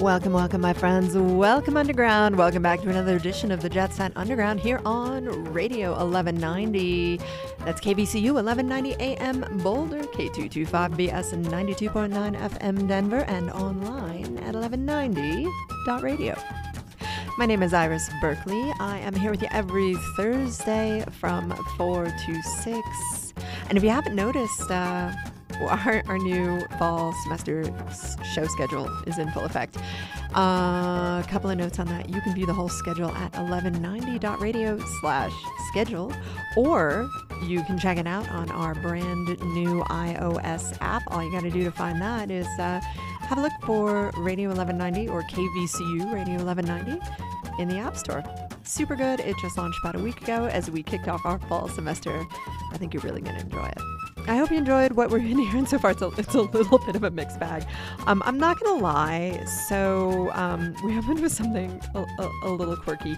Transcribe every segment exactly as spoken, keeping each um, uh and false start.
Welcome, welcome, my friends. Welcome, Underground. Welcome back to another edition of the Jet Set Underground here on Radio eleven ninety. That's K V C U eleven ninety A M Boulder, K two twenty-five B S and ninety-two point nine F M Denver, and online at eleven ninety dot radio. My name is Iris Berkeley. I am here with you every Thursday from four to six. And if you haven't noticed, uh, Our, our new fall semester show schedule is in full effect. Uh, a couple of notes on that. You can view the whole schedule at eleven ninety dot radio slash schedule, or you can check it out on our brand new iOS app. All you got to do to find that is uh, have a look for Radio eleven ninety or K V C U Radio eleven ninety in the App Store. Super good. It just launched about a week ago as we kicked off our fall semester. I think you're really going to enjoy it. I hope you enjoyed what we're in here, and so far it's a, it's a little bit of a mixed bag. Um, I'm not going to lie, so um, we opened with something a, a, a little quirky.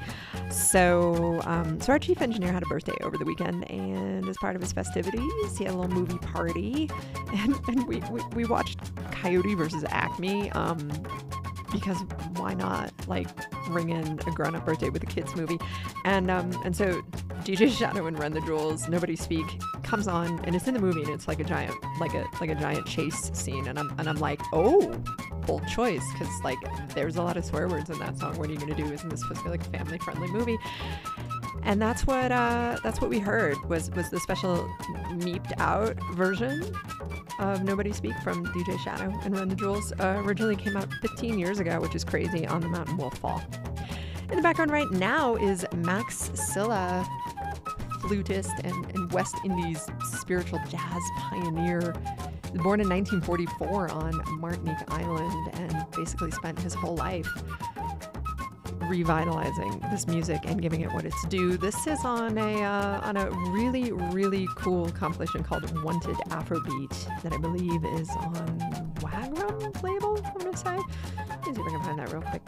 So, um, so our chief engineer had a birthday over the weekend, and as part of his festivities, he had a little movie party, and, and we, we, we watched Coyote versus Acme, um, because why not, like, ring in a grown-up birthday with a kids movie. And um, and so D J Shadow and Run the Jewels, Nobody Speak, comes on, and it's in the movie, and it's like a giant, like a like a giant chase scene, and I'm and I'm like, oh, bold choice, because like there's a lot of swear words in that song. What are you gonna do? Isn't this supposed to be like a family-friendly movie? And that's what uh, that's what we heard was was the special meeped out version of Nobody Speak from D J Shadow and Run the Jewels. Uh, originally came out fifteen years ago, which is crazy, on the Mountain Wolf Fall. In the background right now is Max Silla, flutist and, and West Indies spiritual jazz pioneer. He was born in nineteen forty-four on Martinique Island and basically spent his whole life revitalizing this music and giving it what it's due. This is on a uh, on a really, really cool compilation called Wanted Afrobeat that I believe is on Wagram label, I'm going to say. Let me see if I can find that real quick.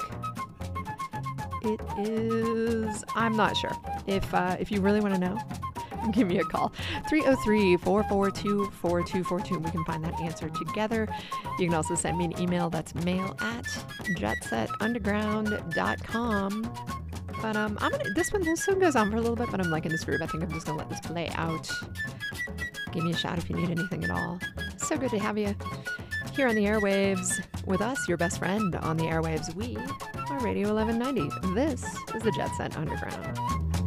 It is, I'm not sure. If uh, if you really want to know, give me a call. three oh three, four four two, four two four two. We can find that answer together. You can also send me an email. That's mail at jet set underground dot com. But um, I'm gonna, this one, this one goes on for a little bit, but I'm liking this groove. I think I'm just going to let this play out. Give me a shout if you need anything at all. So good to have you here on the airwaves with us, your best friend on the airwaves. We are Radio eleven ninety. This is the Jet Set Underground.